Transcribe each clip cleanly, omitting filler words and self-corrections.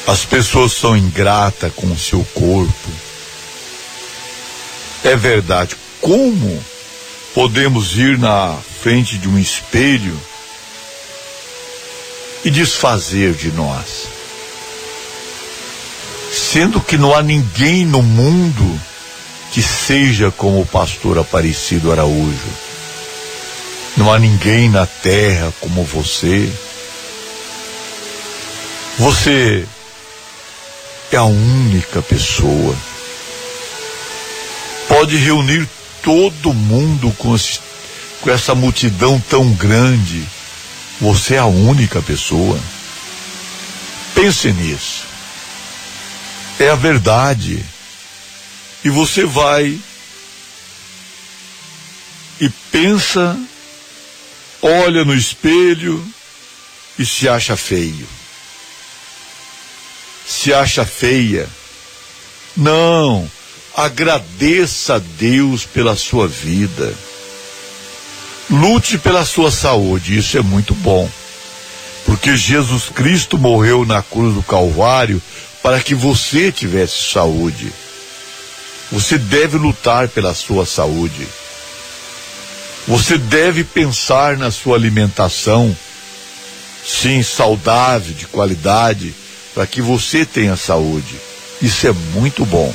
As pessoas são ingratas com o seu corpo. É verdade. Como podemos ir na frente de um espelho e desfazer de nós? Sendo que não há ninguém no mundo que seja como o pastor Aparecido Araújo. Não há ninguém na terra como você. Você é a única pessoa. Pode reunir todo mundo com essa multidão tão grande. Você é a única pessoa. Pense nisso. É a verdade. E você vai e pensa, olha no espelho e se acha feio. Se acha feia. Não. Agradeça a Deus pela sua vida. Lute pela sua saúde. Isso é muito bom. Porque Jesus Cristo morreu na cruz do Calvário para que você tivesse saúde. Você deve lutar pela sua saúde. Você deve pensar na sua alimentação, sim, saudável, de qualidade, para que você tenha saúde. Isso é muito bom.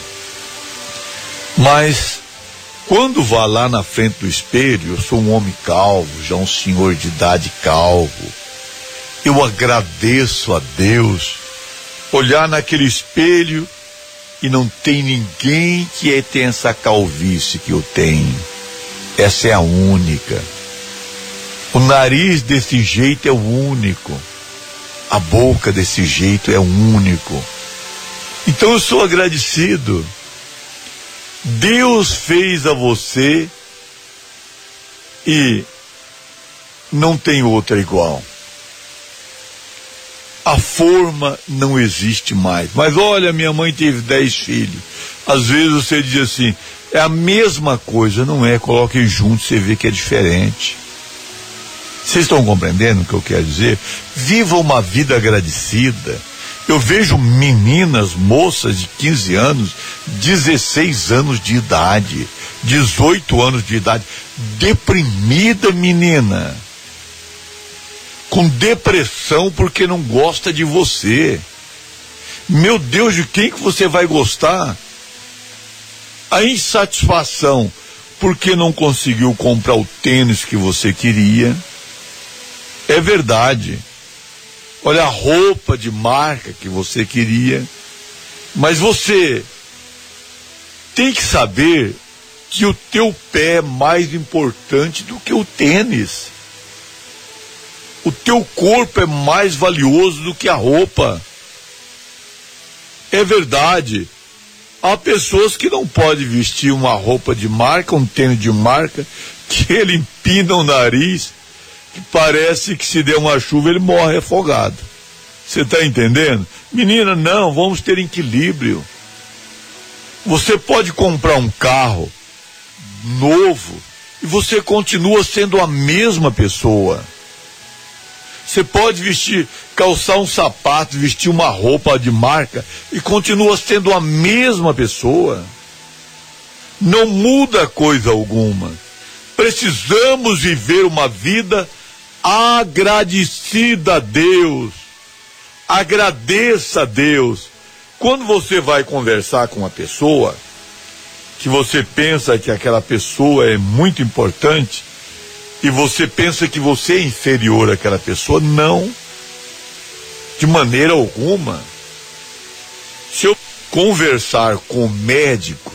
Mas, quando vá lá na frente do espelho, eu sou um homem calvo, já um senhor de idade calvo, eu agradeço a Deus, olhar naquele espelho e não tem ninguém que tenha essa calvície que eu tenho. Essa é a única. O nariz desse jeito é o único. A boca desse jeito é o único. Então eu sou agradecido. Deus fez a você e não tem outra igual. A forma não existe mais. Mas olha, minha mãe teve 10 filhos. Às vezes você diz assim, é a mesma coisa. Não é, coloquem junto, você vê que é diferente. Vocês estão compreendendo o que eu quero dizer? Viva uma vida agradecida. Eu vejo meninas, moças de 15 anos, 16 anos de idade, 18 anos de idade, deprimida, menina. Com depressão porque não gosta de você. Meu Deus, de quem que você vai gostar? A insatisfação porque não conseguiu comprar o tênis que você queria. É verdade. Olha a roupa de marca que você queria. Mas você tem que saber que o teu pé é mais importante do que o tênis. O teu corpo é mais valioso do que a roupa. É verdade. Há pessoas que não podem vestir uma roupa de marca, um tênis de marca, que ele empina o nariz, que parece que se der uma chuva ele morre afogado. Você está entendendo? Menina, não, vamos ter equilíbrio. Você pode comprar um carro novo e você continua sendo a mesma pessoa. Você pode calçar um sapato, vestir uma roupa de marca e continua sendo a mesma pessoa. Não muda coisa alguma. Precisamos viver uma vida agradecida a Deus. Agradeça a Deus. Quando você vai conversar com uma pessoa, que você pensa que aquela pessoa é muito importante, e você pensa que você é inferior àquela pessoa, não, de maneira alguma. Se eu conversar com o médico,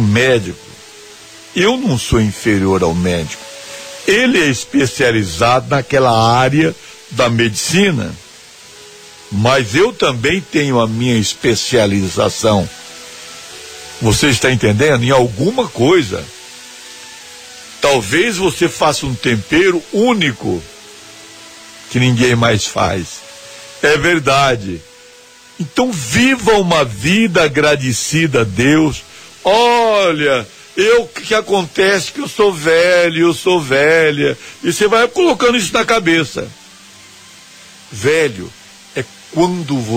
eu não sou inferior ao médico. Ele é especializado naquela área da medicina, mas eu também tenho a minha especialização. Você está entendendo? Em alguma coisa. Talvez você faça um tempero único que ninguém mais faz. É verdade. Então viva uma vida agradecida a Deus. Olha, o que acontece que eu sou velho, eu sou velha. E você vai colocando isso na cabeça. Velho é quando